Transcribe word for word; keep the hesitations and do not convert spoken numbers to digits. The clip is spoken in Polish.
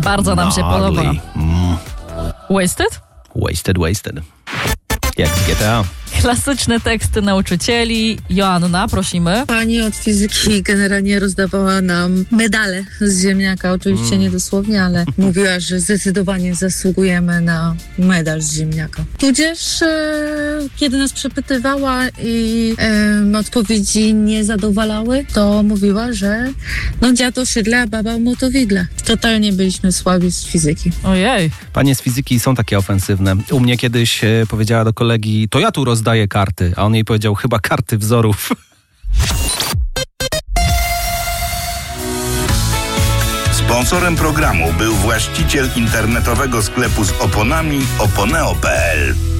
Bardzo nam się podoba. Mm. Wasted? Wasted, wasted. Jak z G T A. Klasyczne teksty nauczycieli. Joanna, prosimy. Pani od fizyki generalnie rozdawała nam medale z ziemniaka. Oczywiście Mm. nie dosłownie, ale mówiła, że zdecydowanie zasługujemy na medal z ziemniaka. Tudzież, e, kiedy nas przepytywała i e, odpowiedzi nie zadowalały, to mówiła, że no dziad osiedle, a baba motowidle. Totalnie byliśmy słabi z fizyki. Ojej. Panie z fizyki są takie ofensywne. U mnie kiedyś e, powiedziała do kolegi, to ja tu rozdaję karty, a on jej powiedział, chyba karty wzorów. Sponsorem programu był właściciel internetowego sklepu z oponami oponeo kropka p l.